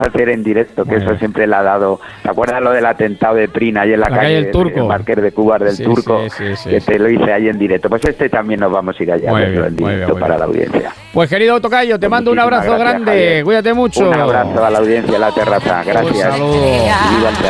hacer en directo, que Muy eso bien. siempre le ha dado. ¿Te acuerdas lo del atentado de Prina ahí en la calle El Turco, el Marqués de Cubas del Sí, Turco? sí, Que te lo hice ahí en directo. Pues también nos vamos a ir allá a Muy verlo bien, en muy bien, directo muy para bien. la audiencia. Pues querido tocayo, te Pues mando un muchísimas abrazo gracias, grande, Javier. cuídate mucho. Un abrazo a la audiencia de La Terraza, gracias. Un saludo. Y viva el teatro.